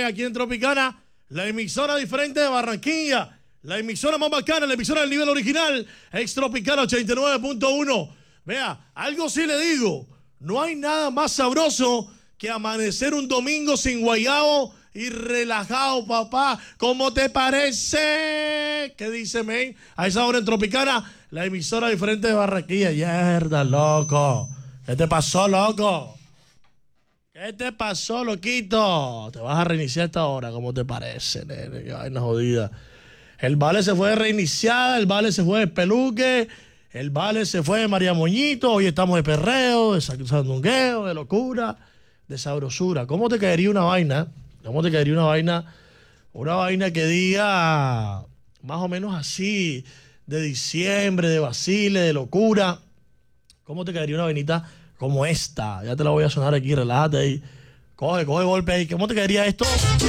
aquí en Tropicana, la emisora diferente de Barranquilla, la emisora más bacana, la emisora del nivel original, ex Tropicana 89.1. Vea, algo sí le digo, no hay nada más sabroso que amanecer un domingo sin guayabo y relajado, papá. ¿Cómo te parece? ¿Qué dice, men? A esa hora en Tropicana, la emisora diferente de Barranquilla. Mierda, loco. ¿Qué te pasó, loco? ¿Qué te pasó, loquito? Te vas a reiniciar esta hora, ¿cómo te parece, nene? Qué vaina jodida. El vale se fue de reiniciada, el vale se fue de peluque, el vale se fue de María Moñito. Hoy estamos de perreo, de sandungueo, de locura, de sabrosura. ¿Cómo te caería una vaina? ¿Cómo te caería una vaina? Una vaina que diga más o menos así, de diciembre, de vacile, de locura. ¿Cómo te caería una vainita como esta? Ya te la voy a sonar aquí, relájate ahí. Coge golpe ahí. ¿Cómo te caería esto?